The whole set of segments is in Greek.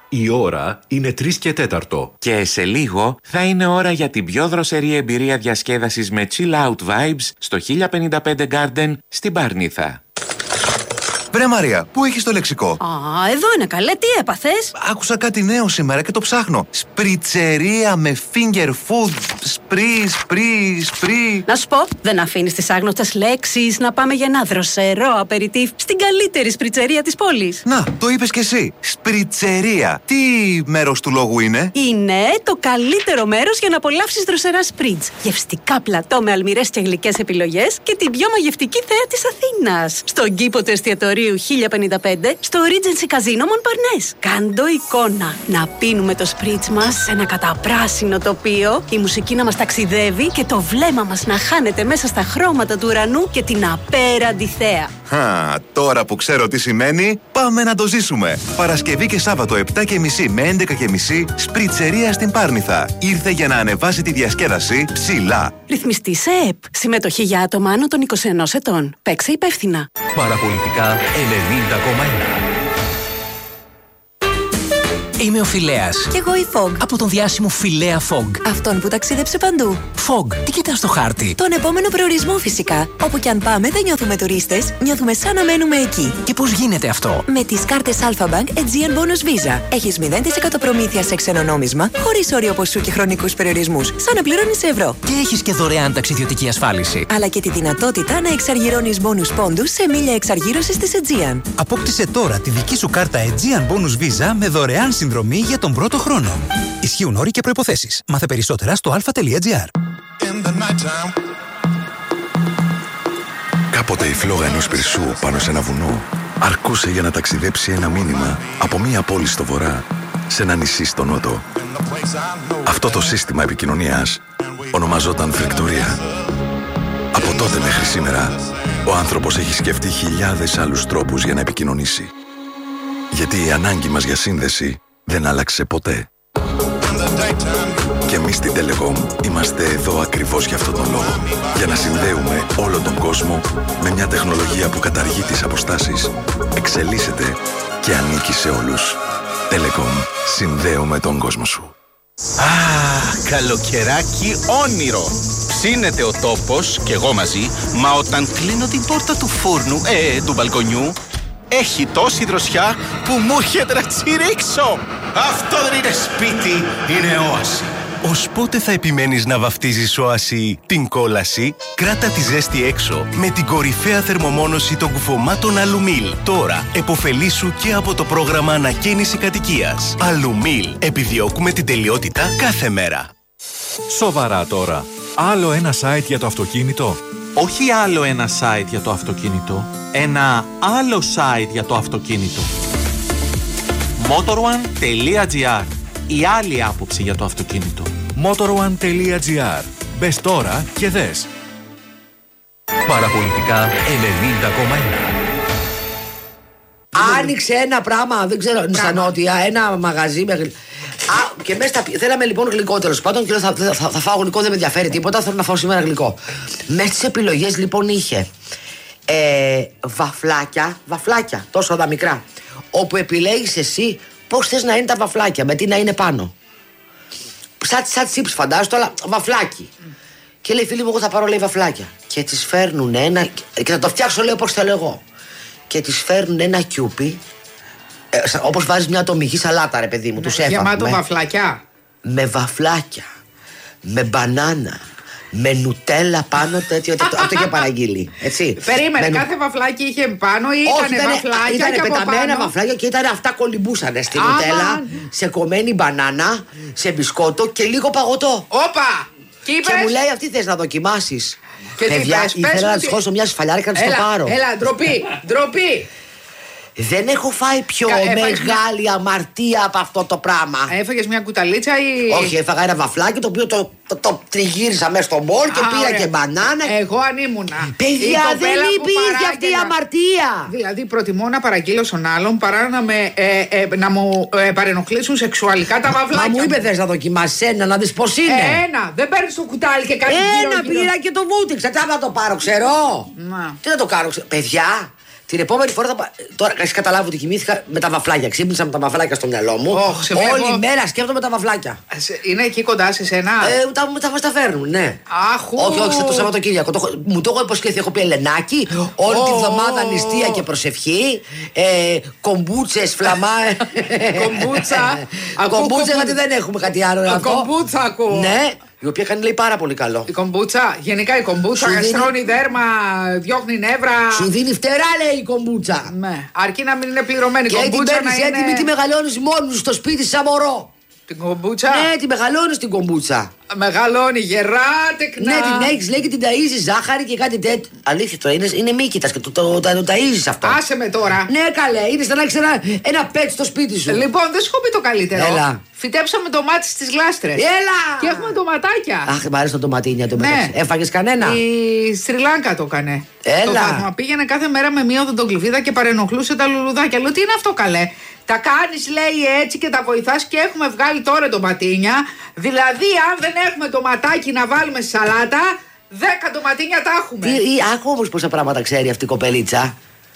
Η ώρα είναι 3 και 4. Και σε λίγο θα είναι ώρα για την πιο δροσερή εμπειρία διασκέδασης με chill out vibes στο 1055 Garden στην Παρνίθα. Βρε Μαρία, πού έχεις το λεξικό? Εδώ είναι καλέ, τι έπαθες? Άκουσα κάτι νέο σήμερα και το ψάχνω. Σπριτσερία με finger food. Σπρί. Να σου πω, δεν αφήνεις τις άγνωστες λέξεις να πάμε για ένα δροσερό απεριτίφ στην καλύτερη σπριτσερία της πόλης. Να, το είπες κι εσύ. Σπριτσερία. Τι μέρος του λόγου είναι? Είναι το καλύτερο μέρος για να απολαύσεις δροσερά σπριτς. Γευστικά πλατό με αλμυρές και γλυκές επιλογές και την πιο μαγευτική θέα της Αθήνας. Στον κήπο του εστιατορίου 1055 στο Regency Casino Montparnasse. Κάντο εικόνα. Να πίνουμε το σπριτς μας σε ένα καταπράσινο τοπίο, η μουσική να μας ταξιδεύει και το βλέμμα μας να χάνεται μέσα στα χρώματα του ουρανού και την απέραντη θέα. Τώρα που ξέρω τι σημαίνει, πάμε να το ζήσουμε. Παρασκευή και Σάββατο 7.30 με 11.30 Σπριτσερία στην Πάρνηθα. Ήρθε για να ανεβάσει τη διασκέδαση ψηλά. Ρυθμιστή σε ΕΠ. Συμμετοχή για άτομα άνω των 21 ετών. Παίξε υπεύθυνα. Παραπολιτικά 90,1. Είμαι ο Φιλέας. Κι εγώ η Fog. Από τον διάσημο Φιλέα Fog. Αυτόν που ταξίδεψε παντού. Fog, τι κοιτάς στο χάρτη? Τον επόμενο προορισμό φυσικά. Όπου κι αν πάμε δεν νιώθουμε τουρίστες, νιώθουμε σαν να μένουμε εκεί. Και πώς γίνεται αυτό? Με τις κάρτες Alpha Bank Aegean Bonus Visa. Έχεις 0% προμήθεια σε ξένο νόμισμα, χωρίς όριο ποσού και χρονικούς περιορισμούς, σαν να πληρώνεις σε ευρώ. Και έχεις και δωρεάν ταξιδιωτική ασφάλιση. Αλλά και τη δυνατότητα να εξαργυρώνεις bonus πόντους σε μίλια εξαργύρωσης της Aegean. Απόκτησε τώρα τη δική σου κάρτα Aegean Bonus Visa με δωρεάν συνδρομή για τον πρώτο χρόνο. Ισχύουν όροι και προϋποθέσεις. Μάθε περισσότερα στο alpha.gr. Κάποτε η φλόγα ενός πυρσού πάνω σε ένα βουνό αρκούσε για να ταξιδέψει ένα μήνυμα από μία πόλη στο βορρά σε ένα νησί στο νότο. Αυτό το σύστημα επικοινωνίας ονομαζόταν φρεκτορία. Από τότε μέχρι σήμερα, ο άνθρωπος έχει σκεφτεί χιλιάδες άλλους τρόπους για να επικοινωνήσει. Γιατί η ανάγκη μας για σύνδεση δεν άλλαξε ποτέ. Και εμείς στην Telecom είμαστε εδώ ακριβώς για αυτόν τον λόγο. Για να συνδέουμε όλο τον κόσμο με μια τεχνολογία που καταργεί τις αποστάσεις, εξελίσσεται και ανήκει σε όλους. Telecom. Συνδέουμε τον κόσμο σου. Καλοκαιράκι όνειρο. Ψήνεται ο τόπος και εγώ μαζί, μα όταν κλείνω την πόρτα του φούρνου, του μπαλκονιού, έχει τόση δροσιά που μου έρχεται να τσιρίξω. Αυτό δεν είναι σπίτι, είναι όαση. Ως πότε θα επιμένεις να βαφτίζεις όαση την κόλαση? Κράτα τη ζέστη έξω με την κορυφαία θερμομόνωση των κουφωμάτων Αλουμίλ. Τώρα εποφελήσου και από το πρόγραμμα ανακαίνιση κατοικίας. Αλουμίλ. Επιδιώκουμε την τελειότητα κάθε μέρα. Σοβαρά τώρα. Άλλο ένα site για το αυτοκίνητο? Όχι άλλο ένα site για το αυτοκίνητο. Ένα άλλο site για το αυτοκίνητο. Motor1.gr. Η άλλη άποψη για το αυτοκίνητο. Motor1.gr. Μπες τώρα και δες. Παραπολιτικά 90,1. Άνοιξε ένα πράγμα, δεν ξέρω, στα νότια, ένα μαγαζί με και μέσα στα. Θέλαμε λοιπόν γλυκό, τέλος πάντων, και λέω θα φάω γλυκό, δεν με ενδιαφέρει τίποτα, θέλω να φάω σήμερα γλυκό. Μέσα στις επιλογές λοιπόν είχε βαφλάκια, τόσο τα μικρά, όπου επιλέγεις εσύ πώς θες να είναι τα βαφλάκια, με τι να είναι πάνω. Σαν τσίπς φαντάζομαι, αλλά βαφλάκι. Και λέει φίλοι μου, εγώ θα πάρω λέει βαφλάκια. Και τις φέρνουν ένα, και θα το φτιάξω λέω πώς θέλω εγώ. Και τις φέρνουν ένα κιούπι, όπως βάζεις μια ατομική σαλάτα ρε παιδί μου, τους έφαγε. Γεμάτο βαφλάκια. Με βαφλάκια, με μπανάνα, με νουτέλα πάνω, τέτοιο. Αυτό είχε παραγγείλει. Έτσι. Περίμενε, κάθε βαφλάκι είχε πάνω ή ήταν βαφλάκια? Ήταν και πεταμένα βαφλάκια και ήταν αυτά κολυμπούσανε στη νουτέλα, σε κομμένη μπανάνα, σε μπισκότο και λίγο παγωτό. Όπα! Και μου λέει αυτή θες να δοκιμάσεις? Παιδιά, ήθελα να της χώσω μια σφαλιάρικα να της το πάρω. Έλα, ντροπή. Δεν έχω φάει πιο μεγάλη αμαρτία από αυτό το πράγμα. Έφαγες μια κουταλίτσα ή? Όχι, έφαγα ένα βαφλάκι το οποίο το τριγύρισα μέσα στο μπολ και πήρα και μπανάνα. Εγώ αν ήμουνα. Παιδιά, δεν υπήρχε αυτή η αμαρτία. Δηλαδή, προτιμώ να παραγγείλω στον άλλον παρά να μου παρενοχλήσουν σεξουαλικά τα βαφλάκια. Μα μου είπε θες να δοκιμάσεις ένα, να δεις πώς είναι. Ένα, δεν παίρνεις το κουτάλι και κάτι. Ένα πήρα και το βούτυξα. Τι να το πάρω, ξέρω. Τι να το κάνω, παιδιά. Την επόμενη φορά τώρα έχεις καταλάβει ότι κοιμήθηκα με τα βαφλάκια. Ξύπνησα με τα βαφλάκια στο μυαλό μου. Όλη μέρα σκέφτομαι τα βαφλάκια. Είναι εκεί κοντά σε σένα. Τα φέρνουν, ναι. Αχ, όχι, το Σαββατοκύριακο. Μου το έχω υποσχεθεί. Έχω πει Ελενάκι. Όλη τη βδομάδα νηστεία και προσευχή. Κομπούτσες, φλαμά. Κομπούτσα, γιατί δεν έχουμε κάτι άλλο. Κομπούτσα ακούω. Ναι. Η οποία κάνει λέει πάρα πολύ καλό. Η κομπούτσα, γενικά η κομπούτσα γαστρώνει δέρμα, διώχνει νεύρα. Σου δίνει φτερά, λέει η κομπούτσα. Ναι. Αρκεί να μην είναι πληρωμένη η κομπούτσα. Και την παίρνει έτοιμη, τη μεγαλώνει μόνο στο σπίτι σαν μωρό. Την κομπούτσα. Ναι, τη μεγαλώνει την κομπούτσα. Μεγαλώνει, γερά, τεκνά. Ναι, την έχει, λέει και την ταΐζεις ζάχαρη και κάτι τέτοιο. Αλήθεια τώρα, είναι μύκητας και το ταΐζεις αυτό. Άσε με τώρα. Ναι, καλέ, είναι σαν να έχεις ένα πέτ στο σπίτι σου. Λοιπόν, δεν σου έχω πει το καλύτερο. Έλα. Φυτέψαμε ντομάτι στις γλάστρες. Έλα! Και έχουμε ντοματάκια. Αχ, μ' αρέσει το ντοματίνια το μεταξύ. Ναι. Έφαγες κανένα? Η Σρι Λάνκα το έκανε. Έλα. Το θαύμα. Πήγαινε κάθε μέρα με μία οδοντοκλυβίδα και παρενοχλούσε τα λουλουδάκια. Λέω, τι είναι αυτό, καλέ. Τα κάνεις, λέει, έτσι και τα βοηθάς και έχουμε βγάλει τώρα ντοματίνια. Δηλαδή, αν δεν έχουμε ντοματάκι να βάλουμε στη σαλάτα, 10 ντοματίνια τα έχουμε. Άκου όμως πόσα πράγματα ξέρει αυτή η κοπελίτσα.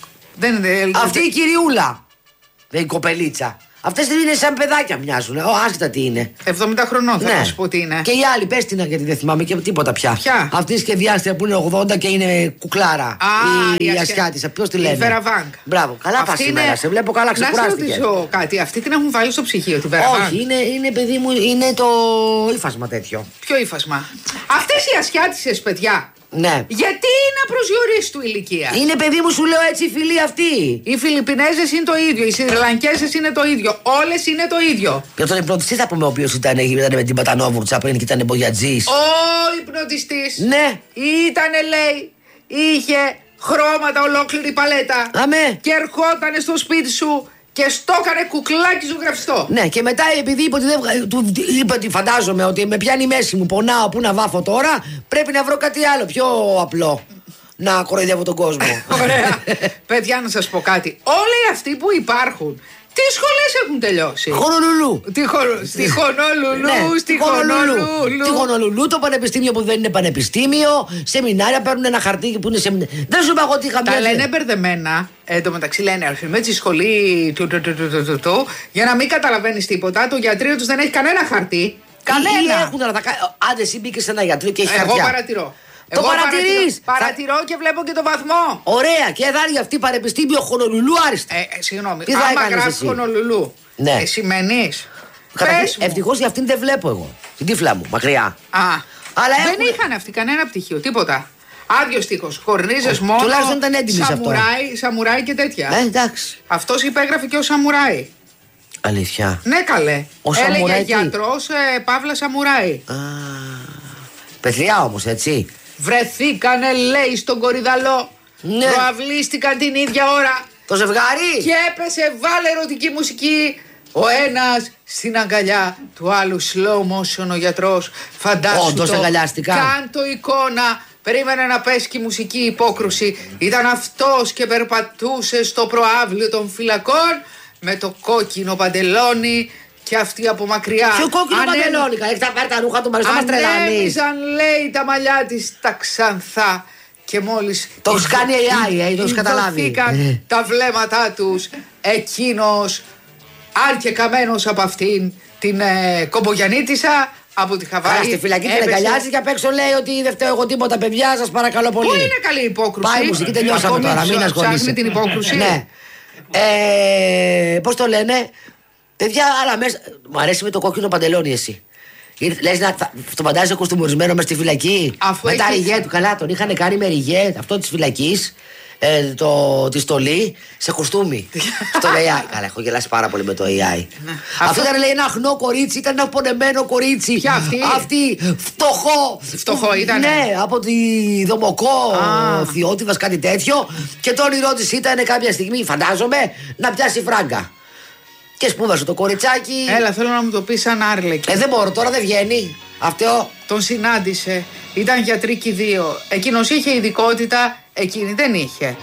Αυτή η κυριούλα. Δεν η κοπελίτσα. Αυτές είναι σαν παιδάκια μοιάζουν. Άσχετα τι είναι. 70 χρονών θα σου πω τι είναι. Και οι άλλοι, πες την γιατί δεν θυμάμαι και τίποτα πια. Ποια? Αυτή η σχεδιάστρια που είναι 80 και είναι κουκλάρα. Η Ασιάτισσα. Ποιος τη λένε? Η Βέρα Βάγκ. Μπράβο, καλά πας σήμερα. Σε βλέπω καλά, ξεκουράστηκες. Να σε ρωτήσω κάτι. Αυτή την έχουν βάλει στο ψυγείο, τη Βέρα Βάγκ. Όχι, είναι παιδί μου, είναι το ύφασμα τέτοιο. Ποιο ύφασμα? Αυτές οι Ασιάτισσες, παιδιά. Ναι. Γιατί είναι απροσδιορίστου ηλικία? Είναι παιδί μου, σου λέω έτσι, οι φίλοι αυτοί. Οι Φιλιππινέζες είναι το ίδιο. Οι Σριλανκέζες είναι το ίδιο. Όλες είναι το ίδιο. Και τον υπνοτιστή θα πούμε, ο οποίος ήταν με την Πατανόβουρτσα πριν και ήταν μπογιατζής. Ο υπνοτιστής. Ναι. Ήτανε, λέει, είχε χρώματα ολόκληρη παλέτα. Αμέ. Και ερχότανε στο σπίτι σου και στο έκανε κουκλάκι ζωγραφιστό. Ναι, και μετά επειδή είπε ότι φαντάζομαι ότι με πιάνει η μέση μου, πονάω, πού να βάφω τώρα, πρέπει να βρω κάτι άλλο πιο απλό. Να κοροϊδεύω τον κόσμο. Ωραία. Παιδιά, να σας πω κάτι. Όλοι αυτοί που υπάρχουν, τι σχολές έχουν τελειώσει? Χονολουλού. Στη Χονολουλού, στη Χονολουλού. Στη Χονολουλού, το πανεπιστήμιο που δεν είναι πανεπιστήμιο, σεμινάρια παίρνουν ένα χαρτί που είναι σεμινάρια. Δεν σου είπα εγώ τι είχα πει. Τα λένε μπερδεμένα. Εν τω μεταξύ λένε με τη σχολή του για να μην καταλαβαίνεις τίποτα. Το γιατρείο τους δεν έχει κανένα χαρτί. Κανένα. Άντε, εσύ μπήκες σε ένα γιατρείο και έχει χαρτιά. Εγώ παρατηρώ. Το παρατηρείς! Παρατηρώ και βλέπω και το βαθμό. Ωραία, και θα είναι αυτή πανεπιστήμιο Χονολουλού άριστα. Συγγνώμη, άμα γράφει Χονολουλού, ναι. Σημαίνεις. Ευτυχώς για αυτήν δεν βλέπω εγώ. Την τύφλα μου, μακριά. Αλλά δεν είχαν αυτοί κανένα πτυχίο, τίποτα. Άδειος τείχος, κορνίζες μόνο. Τουλάχιστον ήταν έντιμοι σε αυτό. Σαμουράι και τέτοια. Εντάξει. Αυτός υπέγραφε και ο Σαμουράι. Αλήθεια. Ναι, καλέ. Έλεγε γιατρός Παύλα Σαμουράι. Παιδιά όμως, έτσι. Βρεθήκανε, λέει, στον Κορυδαλό. Ναι. Προαυλίστηκαν την ίδια ώρα. Το ζευγάρι. Και έπεσε, βάλε ερωτική μουσική. Ο ένας στην αγκαλιά του άλλου, slow motion ο γιατρός. Φαντάσου. Όντως αγκαλιάστηκαν. Κάν το εικόνα. Περίμενε να πέσει και η μουσική υπόκρουση. Ήταν αυτός και περπατούσε στο προαύλιο των φυλακών με το κόκκινο παντελόνι. Και αυτή από μακριά. Ποιο κόκκινο παντελόνι, έχει τα πάρει τα ρούχα του Μαριστό, μας τρελάνεις. Ανέβησαν, λέει, τα μαλλιά της τα ξανθά. Και μόλις το έχεις κάνει AI, το έχεις καταλάβει. Τα βλέμματά τους. Εκείνος, αν και καμένος από αυτήν την κομπογιανίτισσα από τη Χαβάη. Στη φυλακή την αγκαλιάζει και απ' έξω λέει ότι δεν φταίω εγώ τίποτα, παιδιά, σας παρακαλώ πολύ. Πού είναι καλή υπόκρουση? Πάει η μουσική, τελειώσαμε τώρα, μην ασχολείσαι. Ψάχνει την υπόκρουση. Ναι. Πώς το λένε? Παιδιά, αλλά μέσα. Μου αρέσει με το κόκκινο παντελόνι εσύ. Λες να το φαντάζεσαι κοστούμορισμένο μες στη φυλακή. Με τα ριγέ του, καλά, τον είχαν κάνει με ριγέ αυτό της φυλακής. Τη στολή σε κοστούμι. Στο AI. Καλά, έχω γελάσει πάρα πολύ με το AI. Αυτό ήταν, λέει, ένα αχνό κορίτσι, ήταν ένα πονεμένο κορίτσι. Ποια αυτή? Αυτή, φτωχό. Φτωχό ήταν. Ναι, από τη Δομοκό, Θειότυβας, κάτι τέτοιο. Και το όνειρό της ήταν κάποια στιγμή, φαντάζομαι, να πιάσει φράγκα. Και σπούδασε το κοριτσάκι. Έλα, θέλω να μου το πει σαν Άρλεκη. Δεν μπορώ, τώρα δεν βγαίνει. Αυτό. Τον συνάντησε. Ήταν γιατροί δύο. Εκείνος είχε ειδικότητα, εκείνη δεν είχε.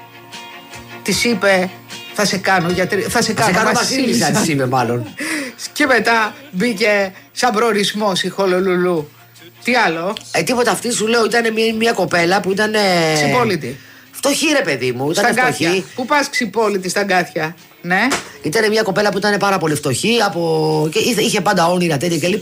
Της είπε, θα σε κάνω γιατρή. Θα σε κάνω βασίλισσα, της είπε μάλλον. Και μετά μπήκε σαν προορισμός η Χονολουλού. Τι άλλο? Τίποτα, αυτή σου λέω ήταν μια κοπέλα που ήταν. Ξυπόλυτη. Φτωχή, ρε παιδί μου. Ήταν φτωχή. Πού πας ξυπόλυτη στα γκάθια? Ναι. Ήταν μια κοπέλα που ήταν πάρα πολύ φτωχή και είχε πάντα όνειρα τέτοια κλπ.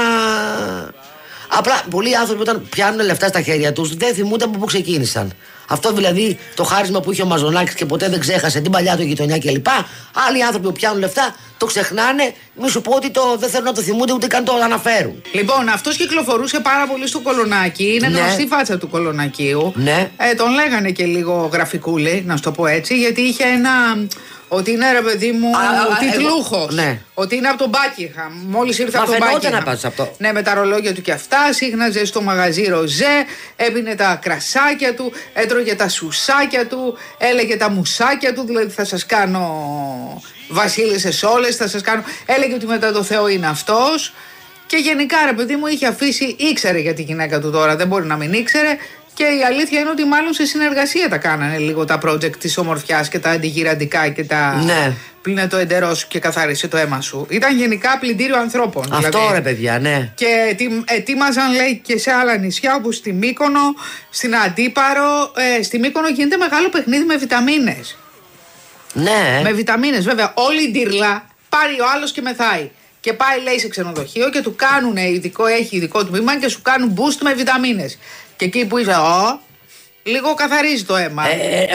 Απλά πολλοί άνθρωποι όταν πιάνουν λεφτά στα χέρια τους δεν θυμούνται από πού ξεκίνησαν. Αυτό δηλαδή το χάρισμα που είχε ο Μαζονάκης και ποτέ δεν ξέχασε την παλιά του γειτονιά κλπ. Άλλοι άνθρωποι που πιάνουν λεφτά το ξεχνάνε. Μη σου πω ότι δεν θέλουν να το θυμούνται ούτε καν το αναφέρουν. Λοιπόν, αυτός κυκλοφορούσε πάρα πολύ στο Κολονάκι. Είναι γνωστή φάτσα του Κολονακίου. Ναι. Τον λέγανε και λίγο γραφικούλη, να σου το πω έτσι, γιατί είχε ένα. Ότι είναι, ρε παιδί μου, τιτλούχος. Ναι. Ότι είναι από τον Buckingham. Μόλις ήρθε από τον Buckingham. Ναι, με τα ρολόγια του κι αυτά. Σύχναζε στο μαγαζί ροζέ. Έπινε τα κρασάκια του. Έτρωγε τα σουσάκια του. Έλεγε τα μουσάκια του. Δηλαδή θα σας κάνω βασίλισσες όλες. Θα σας κάνω. Έλεγε ότι μετά το Θεό είναι αυτός. Και γενικά, ρε παιδί μου, είχε αφήσει. Ήξερε για τη γυναίκα του τώρα. Δεν μπορεί να μην ήξερε. Και η αλήθεια είναι ότι μάλλον σε συνεργασία τα κάνανε λίγο τα project της ομορφιάς και τα αντιγυραντικά και τα. Ναι. Πλύνε το εντερό σου και καθάρισε το αίμα σου. Ήταν γενικά πλυντήριο ανθρώπων. Αυτό δηλαδή. Ρε παιδιά, ναι. Και ετοίμαζαν, λέει, και σε άλλα νησιά όπως στη Μύκονο, στην Αντίπαρο. Στη Μύκονο γίνεται μεγάλο παιχνίδι με βιταμίνες. Ναι. Με βιταμίνες, βέβαια. Όλη η ντύρλα πάρει ο άλλος και μεθάει. Και πάει, λέει, σε ξενοδοχείο και του κάνουν έχει ειδικό τμήμα και σου κάνουν boost με βιταμίνες. Και εκεί που είσαι, λίγο καθαρίζει το αίμα.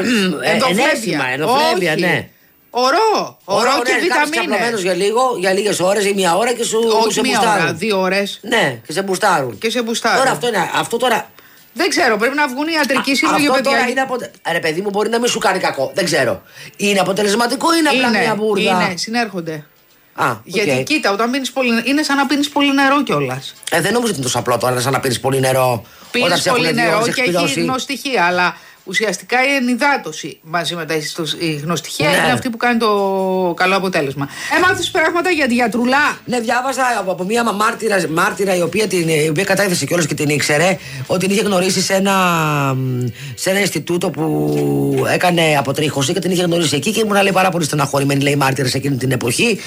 Ενοφλέβεια, ναι. Ορό και βιταμίνες. Για λίγες ώρες ή μια ώρα και σου όχι μια ώρα, 2 ώρες. Ναι, και σε μπουστάρουν. Τώρα αυτό τώρα. Δεν ξέρω, πρέπει να βγουν οι ιατρικοί σύλλογοι, παιδιά. Τώρα είναι ρε παιδί μου, μπορεί να μην σου κάνει κακό. Δεν ξέρω. Είναι αποτελεσματικό ή είναι απλά μια μπούρδα? Είναι, συνέρχονται. Γιατί κοίτα, όταν πίνεις πολύ νερό, είναι σαν να πίνεις πολύ νερό κιόλας. Δεν νομίζω ότι είναι τόσο απλό τώρα, σαν να πίνεις πολύ νερό. Πίνεις πολύ νερό και έχει γνωστοιχεία, αλλά ουσιαστικά η ενυδάτωση μαζί με η γνωστοιχεία είναι αυτή που κάνει το καλό αποτέλεσμα. Έμαθες πράγματα για τη γιατρουλά? Ναι, διάβασα από μια μάρτυρα η οποία κατάφερε κιόλας και την ήξερε, ότι την είχε γνωρίσει σε ένα Ινστιτούτο που έκανε αποτρίχωση και την είχε γνωρίσει εκεί και ήμουν, λέει, πάρα πολύ στεναχωρημένη, λέει, μάρτυρα σε εκείνη την εποχή.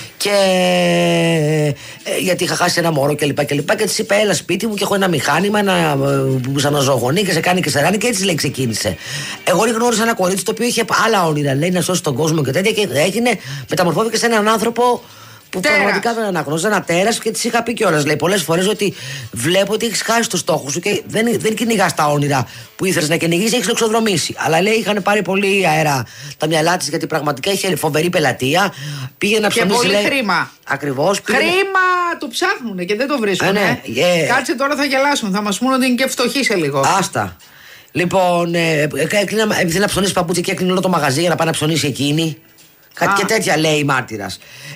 Και γιατί είχα χάσει ένα μωρό κλπ. Και της είπε, έλα σπίτι μου και έχω ένα μηχάνημα, που σαν να ζωγονεί και σε κάνει και σε ράνει, και έτσι, λέει, ξεκίνησε. Εγώ γνώρισα ένα κορίτσι το οποίο είχε άλλα όνειρα, λέει, να σώσει τον κόσμο και τέτοια, και μεταμορφώθηκε σε έναν άνθρωπο που πραγματικά δεν αναγνώριζα, ένα τέρας, και της είχα πει κιόλας, λέει, πολλές φορές ότι βλέπω ότι έχεις χάσει το στόχο σου και δεν κυνηγάς τα όνειρα που ήθελες να κυνηγείς, έχεις εξοδρομήσει. Αλλά, λέει, είχαν πάρει πολύ αέρα τα μυαλά της, γιατί πραγματικά είχε φοβερή πελατεία. Πήγε να ψωνίσει. Και πολύ χρήμα. Ακριβώς. Χρήμα το ψάχνουνε και δεν το βρίσκουν. Κάτσε τώρα, θα γελάσουν. Θα μας πούνε ότι είναι και φτωχοί σε λίγο. Άστα. Λοιπόν, ήθελε να ψωνίσει παπούτσι και έκλεινε όλο το μαγαζί για να πάει να ψωνίσει εκείνη. Κάτι και τέτοια, λέει η μάρτυρας.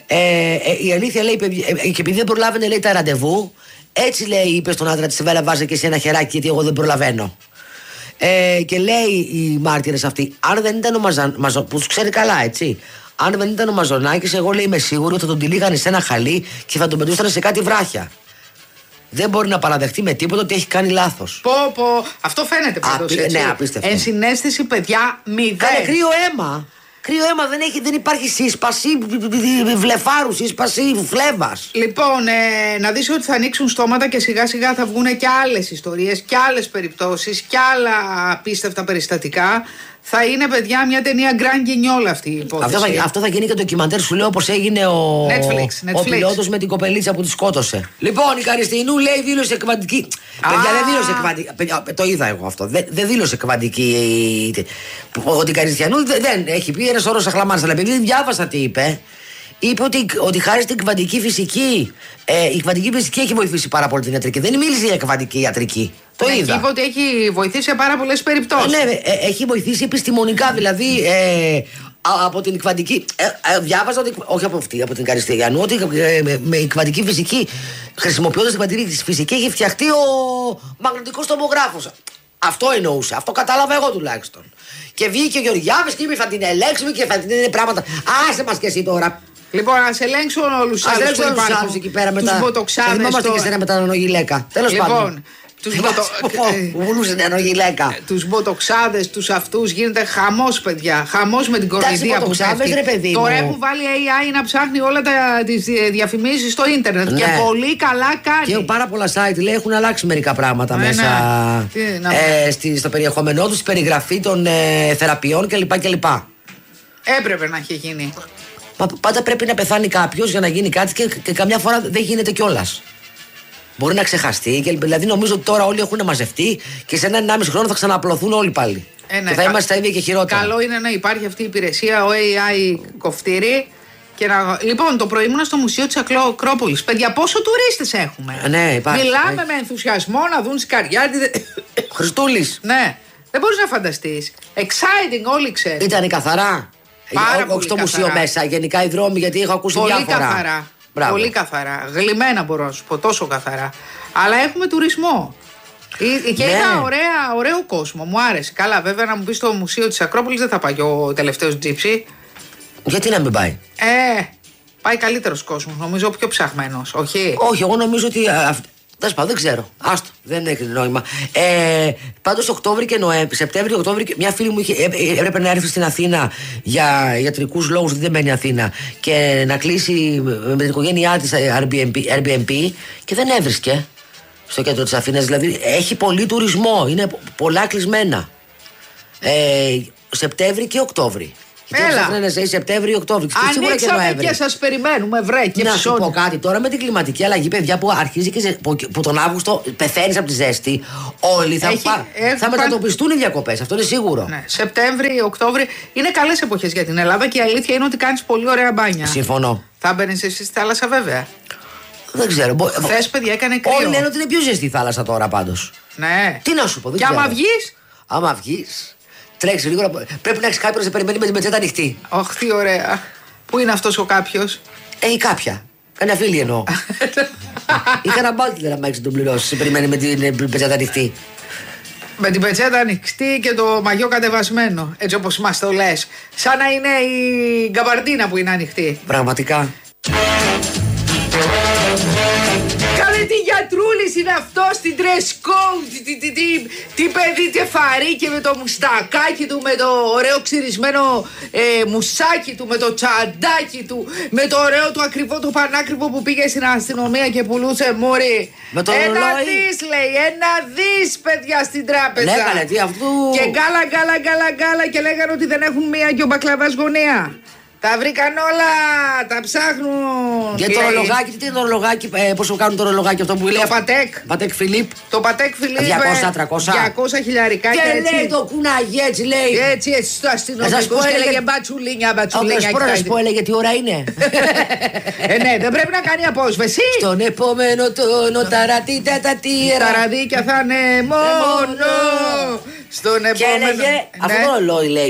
Η αλήθεια, λέει, και επειδή δεν προλάβαινε, λέει, τα ραντεβού, έτσι, λέει, είπε στον άντρα της, Βέλα, βάζε και εσύ ένα χεράκι, γιατί εγώ δεν προλαβαίνω. Και λέει η μάρτυρας αυτή, αν δεν ήταν ο Μαζονάκης, που τους ξέρει καλά, έτσι. Αν δεν ήταν ο Μαζονάκης, εγώ, λέει, είμαι σίγουρη ότι θα τον τυλίγανε σε ένα χαλί και θα τον πετούσαν σε κάτι βράχια. Δεν μπορεί να παραδεχτεί με τίποτα ότι έχει κάνει λάθος. Αυτό φαίνεται πάντως, έτσι. Ναι, απίστευτο. Ενσυναίσθηση, παιδιά, 0. Κάνε κρύο αίμα. Κρύο αίμα, δεν υπάρχει σύσπαση, βλεφάρου, σύσπαση φλέβας. Λοιπόν, να δεις ότι θα ανοίξουν στόματα και σιγά σιγά θα βγουν και άλλες ιστορίες και άλλες περιπτώσεις και άλλα απίστευτα περιστατικά. Θα είναι, παιδιά, μια ταινία Grand Guignol αυτή η υπόθεση. Αυτό θα γίνει και ντοκιμαντέρ, σου λέω, όπως έγινε ο πιλότος με την κοπελίτσα που τη σκότωσε. Λοιπόν, η Καριστινού, λέει, δήλωσε εκβαντική. Παιδιά, δεν δήλωσε εκβαντική. Το είδα εγώ αυτό. Δεν δήλωσε εκβαντική. Ότι η Καριστιανού δεν έχει πει ένα σωρό αχλαμάρες. Αλλά επειδή διάβασα τι είπε. Είπε ότι χάρη στην κβαντική φυσική, η κβαντική φυσική έχει βοηθήσει πάρα πολύ την ιατρική. Δεν μίλησε για κβαντική ιατρική. Το είδα. Είπε ότι έχει βοηθήσει σε πάρα πολλές περιπτώσεις. Ναι, έχει βοηθήσει επιστημονικά, δηλαδή από την κβαντική. Διάβαζα ότι. Όχι από αυτή, από την Καριστιανού, ότι με η κβαντική φυσική, χρησιμοποιώντας την κβαντική φυσική, έχει φτιαχτεί ο μαγνητικός τομογράφος. Αυτό εννοούσε, αυτό κατάλαβα εγώ τουλάχιστον. Και βγήκε ο Γεωργιάδης και είπε θα την ελέγξουμε και θα την είναι πράγματα. Άσε μας και εσύ τώρα. Λοιπόν, ας ελέγξουν όλους τους άλλους που υπάρχουν. Εκεί πέρα μετά. Τους μποτοξάδες. Θυμόμαστε και σε ένα μετανογιλέκα. Τέλος πάντων. Βουλούσε νεανό γυλαίκα. Τους μποτοξάδες, τους αυτούς, γίνεται χαμός, παιδιά. Χαμός με την κοροϊδία που πέφτει. Τώρα έχουν βάλει AI να ψάχνει όλα τις διαφημίσεις στο ίντερνετ. Και πολύ καλά κάνει. Και πάρα πολλά site λέει έχουν αλλάξει μερικά πράγματα μέσα στο περιεχόμενό τους, στη περιγραφή των θεραπείων κλπ. Έπρεπε να έχει γίνει. Πάντα πρέπει να πεθάνει κάποιος για να γίνει κάτι και καμιά φορά δεν γίνεται κιόλας. Μπορεί να ξεχαστεί. Δηλαδή νομίζω ότι τώρα όλοι έχουν μαζευτεί και σε 1,5 χρόνο θα ξαναπλωθούν όλοι πάλι. Και θα είμαστε τα ίδια και χειρότερα. Καλό είναι να υπάρχει αυτή η υπηρεσία, ο AI κοφτήρι. Λοιπόν, το πρωί ήμουνα στο Μουσείο της Ακρόπολης. Παιδιά, πόσο τουρίστες έχουμε. Ναι, υπάρχει. Μιλάμε με ενθουσιασμό να δουν Σκαριάδη. Χριστούλης. Ναι, δεν μπορείς να φανταστείς. Exciting, όλοι ξέρουν. Ήταν καθαρά. Όχι στο μουσείο μέσα, γενικά οι δρόμοι, γιατί έχω ακούσει πολύ διάφορα. Καθαρά. Πολύ καθαρά. Γλυμμένα μπορώ να σου πω, τόσο καθαρά. Αλλά έχουμε τουρισμό. Και είδα ωραίο κόσμο. Μου άρεσε. Καλά, βέβαια να μου πει στο Μουσείο της Ακρόπολης δεν θα πάει και ο τελευταίος τζίψι. Γιατί να μην πάει? Πάει καλύτερος κόσμος. Νομίζω πιο ψαχμένος. Όχι, εγώ νομίζω ότι. Δεν ξέρω. Άστο, δεν έχει νόημα. Πάντως Σεπτέμβριο-Οκτώβριο, μια φίλη μου έπρεπε να έρθει στην Αθήνα για ιατρικούς λόγους, δεν μένει Αθήνα, και να κλείσει με την οικογένειά της Airbnb και δεν έβρισκε στο κέντρο της Αθήνας. Δηλαδή έχει πολύ τουρισμό, είναι πολλά κλεισμένα. Σεπτέμβρη και Οκτώβρη. Έλα. Σεπτέμβριο-Οκτώβριο. Ανοίξαμε και σας περιμένουμε, βρε. Και να σου πω κάτι τώρα με την κλιματική αλλαγή, παιδιά, που αρχίζει και που τον Αύγουστο πεθαίνεις από τη ζέστη. Όλοι θα μετατοπιστούν οι διακοπές. Αυτό είναι σίγουρο. Ναι. Σεπτέμβριο-Οκτώβριο είναι καλές εποχές για την Ελλάδα και η αλήθεια είναι ότι κάνεις πολύ ωραία μπάνια. Συμφωνώ. Θα μπαίνεις εσύ στη θάλασσα, βέβαια. Δεν ξέρω. Χθες, παιδιά, έκανε κρύο. Όλοι λένε ότι είναι πιο ζεστή η θάλασσα τώρα πάντως. Ναι. Τι να σου πω, δεν ξέρω. Και άμα βγεις. Τρέξει λίγο. Πρέπει να έχει κάποιον να σε περιμένει με την πετσέτα ανοιχτή. Αχ, τι ωραία. Πού είναι αυτός ο κάποιος? Ή κάποια. Καμιά φίλη εννοώ. Ή κανένα μπάλτιλερ να έχει τον πληρώσει. Σε περιμένει με την πετσέτα ανοιχτή. Με την πετσέτα ανοιχτή και το μαγιό κατεβασμένο. Έτσι όπως μας το λες. Σαν να είναι η γκαμπαρντίνα που είναι ανοιχτή. Πραγματικά. Καλέ, τι γιατρούλης είναι αυτό στην dress code. Τι παιδί τεφαρί και με το μουστακάκι του, με το ωραίο ξυρισμένο μουσάκι του, με το τσαντάκι του, με το ωραίο του ακριβό, το πανάκριβο που πήγε στην αστυνομία και πουλούσε μόρι. Ένα δις, λέει, ένα δις, παιδιά, στην τράπεζα. Λέγανε τι αυτού. Και γκάλα και λέγανε ότι δεν έχουν μία και ο μπακλαβάς γωνία. Τα βρήκαν όλα, τα ψάχνουν. Και το ρολογάκι, τι είναι το ρολογάκι, πόσο κάνουν το ρολογάκι αυτό που λέει? Το Πατέκ. Πατέκ Φιλίπ. Το Πατέκ Φιλίπ. 200-300 χιλιαρικά. Και λέει το κουνάγι, έτσι λέει. Έτσι, στο αστυνομικό και έλεγε μπατσουλίνια. Να σου πω, έλεγε τι ώρα είναι. Ναι, δεν πρέπει να κάνει απόσβεση. Στον επόμενο τόνο ταραδίκια θα είναι μόνο. Στον επόμενο. Και έλεγε, αυτό το ρολόι λέει.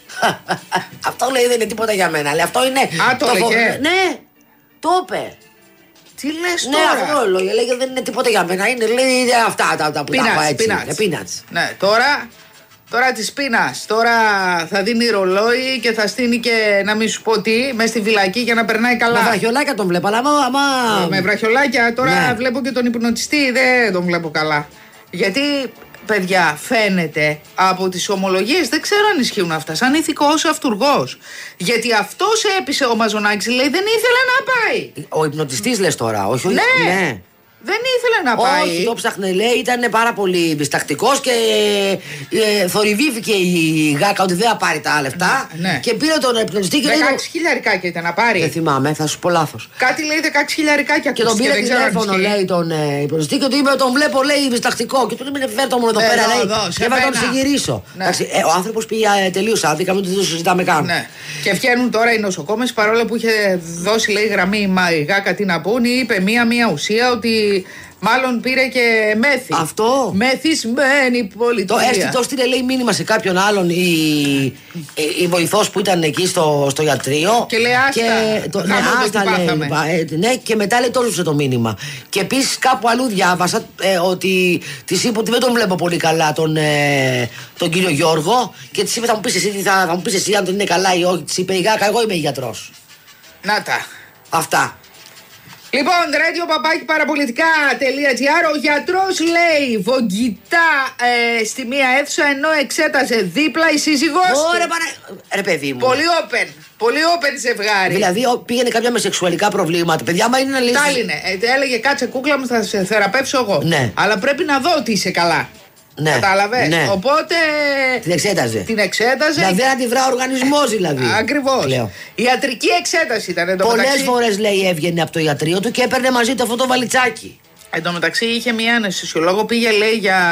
Αυτό λέει δεν είναι τίποτα για μένα. Λέει, αυτό είναι. Το έλεγε. Ναι, το είπε. Τι λες τώρα? Ναι, αυτό λέει. Λέγε δεν είναι τίποτα για μένα. Είναι λέει αυτά τα που τα έχω έτσι. Peanuts. Ναι, τώρα της πίνας. Τώρα θα δίνει ρολόι και θα στείνει και να μην σου πω τι μες στη φυλακή για να περνάει καλά. Με βραχιολάκια τον βλέπω, αλλά με βραχιολάκια τώρα βλέπω και τον υπνοτιστή. Δεν τον βλέπω καλά. Γιατί. Παιδιά, φαίνεται από τις ομολογίες, δεν ξέρω αν ισχύουν αυτά, σαν ηθικός αυτουργός. Γιατί αυτός έπεισε ο Μαζονάκης, λέει, δεν ήθελε να πάει. Ο υπνοτιστής λες τώρα, όχι? Ναι. Δεν ήθελε να πάει. Όχι, το ψάχνε, λέει, ήταν πάρα πολύ διστακτικός και θορυβήθηκε η γάκα ότι δεν θα πάρει τα λεφτά. Ναι. Και πήρε τον υπνοτιστή και 16 χιλιαρικάκια ήταν να πάρει. Δεν θυμάμαι, θα σου πω λάθος. Κάτι λέει 16 χιλιαρικάκια και τον πήρε τηλέφωνο, λέει, τον υπνοτιστή και του είπε, τον βλέπω, λέει, διστακτικό. Και του είπε, φέρ' το μου εδώ πέρα, λέει. Και θα τον συγκυρίσω. Ο άνθρωπος πήγε τελείως άδικα, μην το συζητάμε καν. Και βγαίνουν τώρα οι νοσοκόμες, παρόλο που είχε δώσει, λέει, γραμμή η γάκα τι να πούνε, είπε μία ουσία ότι. Μάλλον πήρε και μέθη. Αυτό. Μεθυσμένη πολιτεία. Το έστειλε, λέει, μήνυμα σε κάποιον άλλον η βοηθός που ήταν εκεί στο ιατρείο. Και λέει άστα. Και μετά λέει το έλουσε το μήνυμα. Και επίσης κάπου αλλού διάβασα ότι της είπε ότι δεν τον βλέπω πολύ καλά τον κύριο Γιώργο. Και της είπε θα μου πεις εσύ αν τον είναι καλά ή όχι. Της είπε η γάκα, εγώ είμαι γιατρός. Να τα. Αυτά. Λοιπόν, radio.parapolitica.gr. Ο γιατρός λέει βογγητά στη μία αίθουσα ενώ εξέτασε δίπλα η σύζυγός του. Ωραία, ρε παιδί μου. Πολύ open ζευγάρι. Δηλαδή πήγαινε κάποια με σεξουαλικά προβλήματα. Παιδιά, μα είναι να λύσει. Τάλινε. Έλεγε κάτσε κούκλα μου, θα σε θεραπεύσω εγώ. Ναι. Αλλά πρέπει να δω ότι είσαι καλά. Ναι. Κατάλαβες. Ναι. Οπότε. Την εξέταζε. Δηλαδή να τη βρά ο οργανισμός δηλαδή. Ακριβώς. Ιατρική εξέταση ήταν. Πολλές φορές λέει έβγαινε από το ιατρείο του και έπαιρνε μαζί του αυτό το βαλιτσάκι. Εν τω μεταξύ είχε μία αναισθησιολόγο, πήγε λέει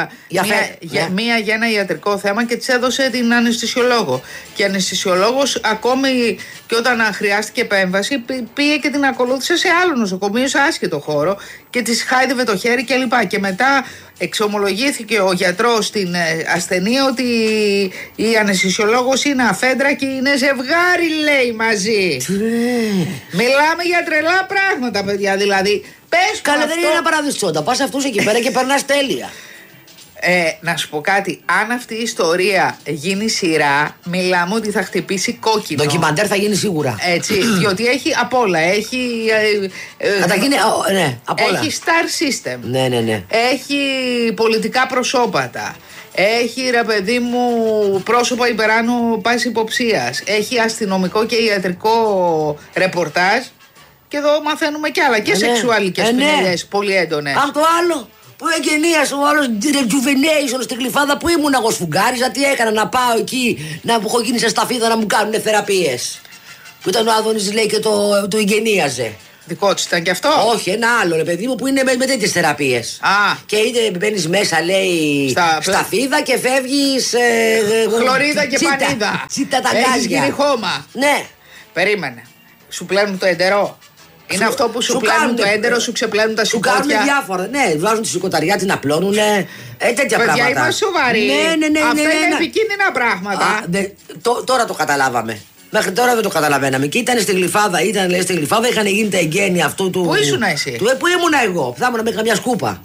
για ένα ιατρικό θέμα και της έδωσε την αναισθησιολόγο. Και η αναισθησιολόγος ακόμη και όταν χρειάστηκε επέμβαση πήγε και την ακολούθησε σε άλλο νοσοκομείο, σε άσχετο χώρο και της χάιδευε το χέρι κλπ. Και μετά εξομολογήθηκε ο γιατρός στην ασθενή ότι η αναισθησιολόγος είναι αφέντρα και είναι ζευγάρι λέει μαζί. Μιλάμε για τρελά πράγματα παιδιά δηλαδή. Καλά, δεν είναι ένα παραδεισόντα. Πας αυτούς εκεί πέρα και περνάς τέλεια. Να σου πω κάτι. Αν αυτή η ιστορία γίνει σειρά, μιλάμε ότι θα χτυπήσει κόκκινο. Ντοκιμαντέρ θα γίνει σίγουρα. Έτσι. Διότι έχει απ' όλα. Έχει. Θα τα γίνει. Ναι, απ' όλα. Έχει star system. Ναι. Έχει πολιτικά προσώπατα. Έχει ρε παιδί μου πρόσωπα υπεράνω πάση υποψίας. Έχει αστυνομικό και ιατρικό ρεπορτάζ. Και εδώ μαθαίνουμε κι άλλα και σεξουαλικές ποινές πολύ έντονες. Αν το άλλο που εγγενίασε ο άλλος rejuvenation στην Γλυφάδα που ήμουν εγώ σφουγγάριζα, τι έκανα να πάω εκεί να έχω γίνει σε σταφίδα να μου κάνουν θεραπείες. Που ήταν ο Άδωνης λέει και το εγγενίαζε. Δικό της ήταν κι αυτό. Όχι, ένα άλλο ρε παιδί μου που είναι με τέτοιες θεραπείες. Και είτε μπαίνεις μέσα λέει σταφίδα και φεύγεις χλωρίδα και πανίδα. Τσίτα τα γκάζια. Έχεις γίνει χώμα. Ναι. Περίμενε. Σου πλένουν το εντερό. Είναι αυτό που σου πλένουν το έντερο, σου ξεπλένουν τα σηκώτια. Σου κάνουν διάφορα. Ναι, βάζουν τη σηκωταριά, την απλώνουνε. Τέτοια πράγματα. Παιδιά, είμαστε σοβαροί. Ναι. Αυτά είναι επικίνδυνα πράγματα. Τώρα το καταλάβαμε. Μέχρι τώρα δεν το καταλαβαίναμε. Και ήταν στη Γλυφάδα, είχαν γίνει τα εγγένεια αυτού του. Πού ήσουν εσύ? Πού ήμουνα εγώ. Θα ήμουν με καμιά σκούπα.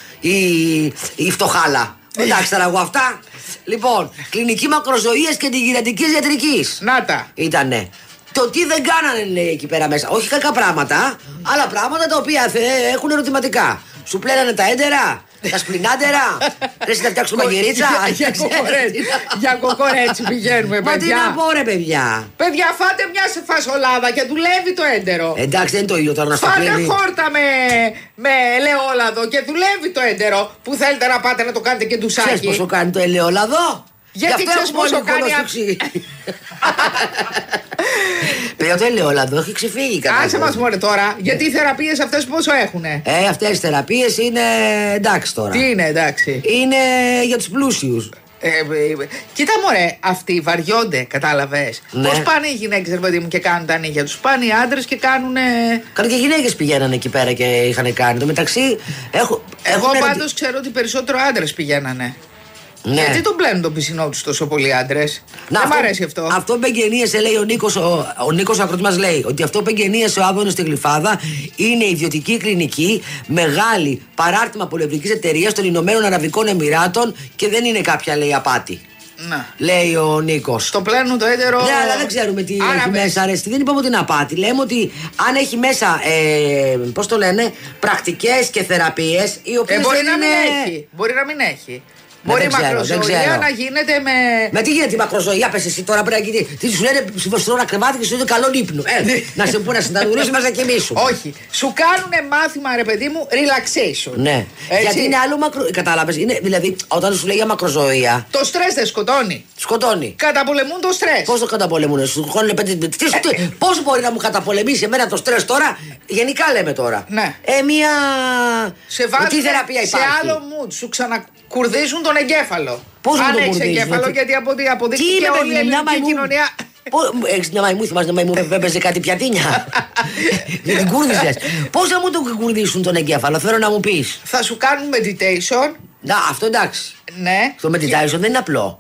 Η φτωχάλα. Εντάξει, τώρα εγώ αυτά. Λοιπόν, κλινική μακροζωίας και αντιγυρατικής ιατρικής. Να τα. Ήτανε. Το τι δεν κάνανε λέει εκεί πέρα μέσα. Όχι κακά πράγματα, αλλά πράγματα τα οποία έχουν ερωτηματικά. Σου πλένανε τα έντερα, τα σπλινάτερα. Θες να φτιάξουμε μαγειρίτσα. Για κοκορέτσι πηγαίνουμε παιδιά. Μα τι να πω ρε παιδιά. Παιδιά φάτε μια φασολάδα και δουλεύει το έντερο. Εντάξει δεν είναι το ίδιο τώρα να στο φάτε χόρτα με ελαιόλαδο και δουλεύει το έντερο. Που θέλετε να πάτε να το κάνετε και ντουσάκι. Ξέρεις πόσο κάνει το ελαιόλαδο? Γιατί ξέρεις πόσο κάνει Παιδιά το ελαιόλαδο έχει ξεφύγει. Άσε μας μωρέ τώρα. Γιατί οι θεραπείες αυτές πόσο έχουνε? Αυτές οι θεραπείες είναι εντάξει τώρα. Τι είναι εντάξει? Είναι για τους πλούσιους. Κοίτα μωρέ, αυτοί βαριόνται, κατάλαβες. Ναι. Πώς πάνε οι γυναίκες ρε παιδί μου και κάνουν τα νύχια τους? Πάνε οι άντρες και κάνουνε. Καλά και οι γυναίκες πηγαίνανε εκεί πέρα και είχαν κάνει. Το μεταξύ εγώ πάντως ξέρω ότι περισσότερο άντρες πηγαίνανε. Ναι. Γιατί τον πλένουν τον πισινό τους τόσο πολλοί άντρες? Δεν μ' αρέσει αυτό. Αυτό που εγγενίασε, λέει ο Νίκος Ακρότης μας λέει ότι αυτό που εγγενίασε ο Άδωνης στη Γλυφάδα είναι ιδιωτική κλινική, μεγάλη παράρτημα πολυευρικής εταιρείας των Ηνωμένων Αραβικών Εμιράτων και δεν είναι κάποια λέει απάτη. Να. Λέει ο Νίκος. Το πλένουν το έντερο. Ναι, αλλά δεν ξέρουμε τι έχει μέσα. Αρέστη. Δεν είπαμε ότι είναι απάτη. Λέμε ότι αν έχει μέσα, πώς το λένε, πρακτικές και θεραπείες οι οποίες μπορεί να μην έχει. Μπορεί να μην έχει. Μπορεί η μακροζωία να γίνεται με. Με τι γίνεται η μακροζωία, πες εσύ τώρα πρέπει να γίνει. Τι σου λένε συμφωστρόνα κρεβάτι και σου λένε καλό ύπνο. Να σε πούνε να συνταγουρίσει μας να κοιμήσουν. Όχι. Σου κάνουνε μάθημα ρε παιδί μου relaxation. Ναι. Γιατί είναι άλλο μακρο. Κατάλαβες. Δηλαδή όταν σου λέει για μακροζωία. Το στρες δεν σκοτώνει. Σκοτώνει. Καταπολεμούν το στρες. Πώς το καταπολεμούν, σου χώνουν 5. Πώς μπορεί να μου καταπολεμήσει εμένα το στρες τώρα? Γενικά λέμε τώρα. Ναι. Μία. Σε βάζουν τι θεραπεία υπάρχει? Σε άλλο mood. Σου ξανακουρδίζουν τον εγκέφαλο. Πώς αν το έχεις εγκέφαλο, γιατί από ό,τι αποδείχθηκε όλη η ελληνική κοινωνία. Έχεις μια μαϊμού, θυμάσαι μια μαϊμού που έπαιζε κάτι πιατίνια? Δεν την κούρδιζες. Πώς θα μου τον κουρδίσουν τον εγκέφαλο, θέλω να μου πεις. Θα σου κάνουν meditation. Να, αυτό εντάξει. Ναι. Το meditation δεν είναι απλό.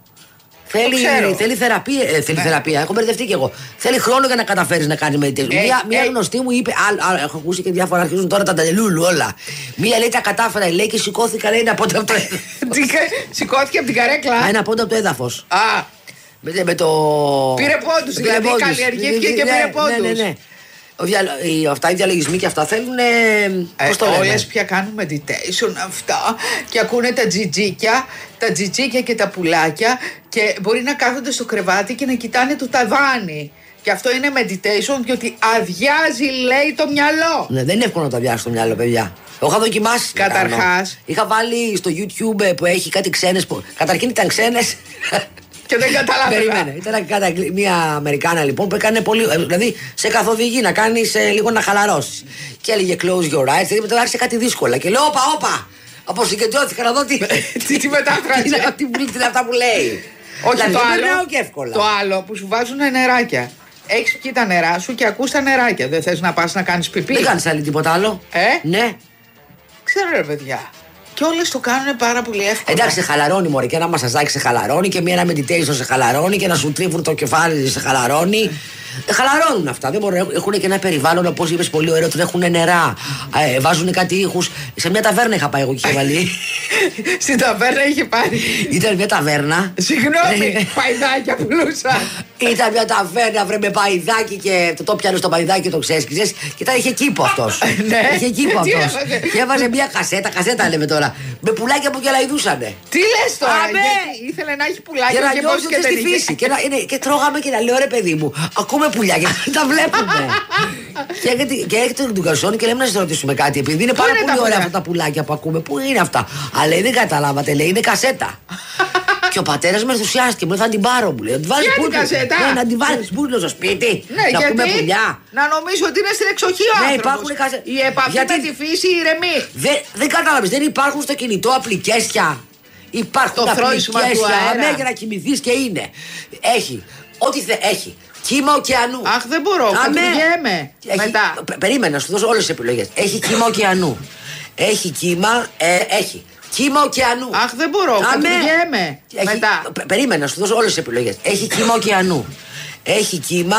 Θέλει θεραπεία. Θέλει θεραπεία. Έχω μπερδευτεί κι εγώ. Θέλει χρόνο για να καταφέρει να κάνει meditation. Μία γνωστή μου είπε. Έχω ακούσει και διάφορα αρχίζουν τώρα τα ταλελούλου όλα. Μία λέει τα κατάφερα, λέει και σηκώθηκα, λέει να πόντα από το έδαφος. Σηκώθηκε από την καρέκλα. Ένα πόντα από το έδαφος. Με το. Πήρε πόντους, δηλαδή καλλιεργήθηκε και πήρε πόντους. Ναι. Αυτά οι διαλογισμοί και αυτά θέλουν. Πώς το λένε? Όλες πια κάνουν meditation αυτά και ακούνε τα τζιτζίκια και τα πουλάκια και μπορεί να κάθονται στο κρεβάτι και να κοιτάνε το ταβάνι. Και αυτό είναι meditation, διότι αδειάζει, λέει, το μυαλό. Ναι, δεν είναι εύκολο να το αδειάσει το μυαλό, παιδιά. Το είχα δοκιμάσει. Καταρχάς. Είχα βάλει στο YouTube που έχει κάτι ξένες. Καταρχήν ήταν ξένες. Και δεν καταλάβαινα. Περίμενε. Ήταν μια Αμερικάνα λοιπόν που έκανε πολύ. Δηλαδή σε καθοδηγεί να κάνεις λίγο να χαλαρώσεις. Και έλεγε close your eyes. Δηλαδή μετά άρχισε κάτι δύσκολα. Και λέω, όπα. Αποσυγκεντρώθηκα να δω τι μετάφραση. Τι είναι αυτά που λέει. Όχι, δηλαδή, το άλλο. Και εύκολα. Το άλλο που σου βάζουν νεράκια. Έχεις πιει τα νερά σου και ακούς τα νεράκια. Δεν θες να πας να κάνεις πιπί? Δεν κάνεις άλλη τίποτα άλλο. Ναι. Ξέρω ρε παιδιά. Και όλες το κάνουν πάρα πολύ εύκολα. Εντάξει, σε χαλαρώνει μωρέ. Και ένα μασαζάκι σε χαλαρώνει και ένα meditation σε χαλαρώνει και ένα σου τρίβουν το κεφάλι σε χαλαρώνει. Χαλαρώνουν αυτά. Δεν μπορούν. Έχουν και ένα περιβάλλον, όπως είπες πολύ ωραίο, ότι έχουν νερά. Βάζουν κάτι ήχους. Σε μια ταβέρνα είχα πάει εγώ και είχα βάλει. Στην ταβέρνα είχε πάρει. Ήταν μια ταβέρνα. Συγγνώμη, παϊδάκια πουλούσα. Ήταν μια ταβέρνα, βρε, με παϊδάκι και το πιάνε στο παϊδάκι και το ξέσκιζες. Και είχε κήπο αυτός. Είχε κήπο αυτός. Και έβαζε μια κασέτα λέμε τώρα. Με πουλάκια που γελαϊδούσανε. Τι λες τώρα? Γιατί ήθελε να έχει πουλάκια και πώς και δεν είχε. Φύση. Και τρώγαμε και να λέω, ρε παιδί μου, ακούμε πουλάκια, τα βλέπουμε. Και έρχεται τον Καρσόνη και λέμε να σας ρωτήσουμε κάτι. Επειδή είναι πάρα πολύ ωραία αυτά τα πουλάκια που ακούμε. Πού είναι αυτά? Αλλά λέει, δεν καταλάβατε, λέει, είναι κασέτα. Και ο πατέρας με ενθουσιάστηκε, μου λέει, θα την πάρω, μου λέει. Ποια κασέτα? Ναι, να την βάλεις μπουρλο στο σπίτι. Ναι, να πούμε πουλιά. Να νομίζω ότι είναι στην εξοχή ο άνθρωπος. Η επαφή με τη φύση ηρεμεί. Δεν κατάλαβες, δεν υπάρχουν στο κινητό απλικέσια. Υπάρχουν απλικέσια, για να κοιμηθείς και είναι. Έχει, ό,τι έχει. Κύμα ωκεανού. Αχ, δεν μπορώ, κατουργέμαι. Μετά. Περίμενα, να σου δώσω όλες τις επιλογές. Έχει κύμα ωκεανού. Έχει κύμα, έχει. Κύμα ωκεανού. Αχ, δεν μπορώ, κατουργέμαι. Μετά. Περίμενα, να σου δώσω όλες τις επιλογές. Έχει κύμα ωκεανού. Έχει κύμα.